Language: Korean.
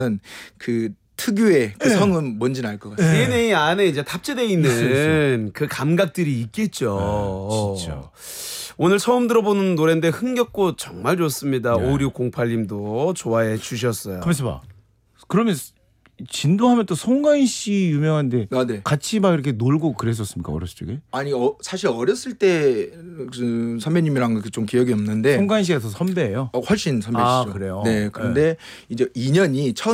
그 특유의 그 성은 뭔지는 알 것 같아요. DNA 안에 이제 탑재되어 있는 그 감각들이 있겠죠. 진짜. 오늘 처음 들어보는 노래인데 흥겹고 정말 좋습니다. 네. 5608님도 좋아해 주셨어요. 가만있어 봐. 그러면 진도하면 또 송가인 씨 유명한데 아, 네. 같이 막 이렇게 놀고 그랬었습니까 어렸을 적에? 아니 사실 어렸을 때 그 선배님이랑 좀 기억이 없는데 송가인 씨가 더 선배예요. 훨씬 선배시죠. 아, 그래요? 네. 그런데 이제 인연이 처음